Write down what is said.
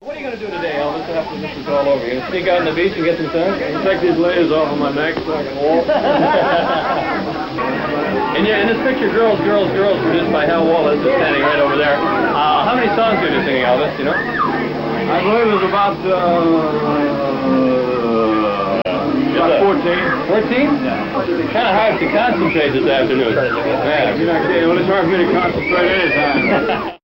What are you going to do today, Elvis, after this is all over? You going to sneak out on the beach and get some sun? Take these layers off of my neck so I can walk. In this picture, Girls, Girls, Girls, produced by Hal Wallace, is standing right over there. How many songs are you singing, Elvis, do you know? I believe it was about 14. 14? Yeah. Kind of hard to concentrate this afternoon. Yeah, you're not kidding. Well, it's hard for me to concentrate anytime.